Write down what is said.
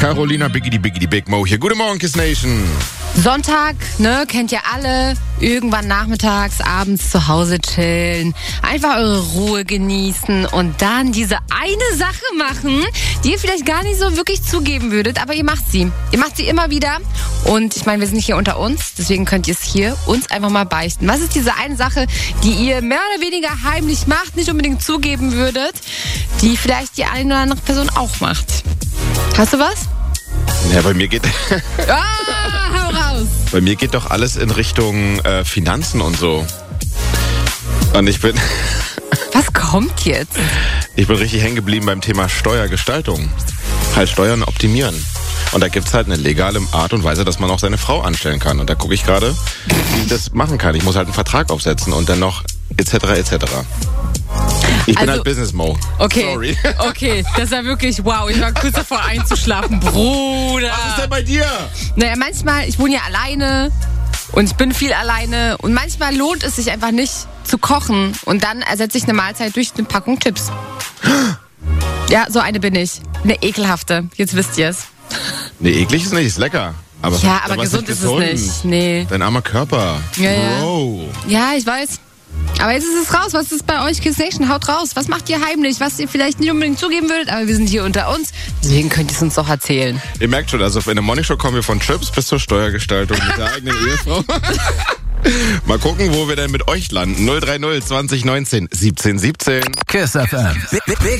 Carolina Biggity Big Mo hier. Guten Morgen, Kiss Nation. Sonntag, kennt ihr alle. Irgendwann nachmittags, abends zu Hause chillen. Einfach eure Ruhe genießen und dann diese eine Sache machen, die ihr vielleicht gar nicht so wirklich zugeben würdet, aber ihr macht sie. Ihr macht sie immer wieder. Und ich meine, wir sind nicht hier unter uns, deswegen könnt ihr es hier uns einfach mal beichten. Was ist diese eine Sache, die ihr mehr oder weniger heimlich macht, nicht unbedingt zugeben würdet, die vielleicht die eine oder andere Person auch macht? Hast du was? Ja, bei mir geht... Hau raus! Bei mir geht doch alles in Richtung Finanzen und so. Und ich bin... Was kommt jetzt? Ich bin richtig hängen geblieben beim Thema Steuergestaltung. Halt Steuern optimieren. Und da gibt's halt eine legale Art und Weise, dass man auch seine Frau anstellen kann. Und da gucke ich gerade, wie ich das machen kann. Ich muss halt einen Vertrag aufsetzen und dann noch etc. Ich bin halt Business Mo. Okay, Sorry. okay, das war wirklich wow. Ich war kurz davor einzuschlafen, Bruder. Was ist denn bei dir? Naja, manchmal, ich wohne ja alleine und ich bin viel alleine und manchmal lohnt es sich einfach nicht zu kochen und dann ersetze ich eine Mahlzeit durch eine Packung Chips. Ja, so eine bin ich. Eine ekelhafte. Jetzt wisst ihr es. Nee, eklig ist nicht, ist lecker. Aber Ja, aber gesund ist es nicht. Nee. Dein armer Körper. Ja. Bro. Ja, ich weiß. Aber jetzt ist es raus. Was ist bei euch, Kiss Nation? Haut raus. Was macht ihr heimlich? Was ihr vielleicht nicht unbedingt zugeben würdet, aber wir sind hier unter uns. Deswegen könnt ihr es uns doch erzählen. Ihr merkt schon, also in der Morning Show kommen wir von Chips bis zur Steuergestaltung mit der eigenen Ehefrau. Mal gucken, wo wir denn mit euch landen. 030 2019 17 17. Kiss FM.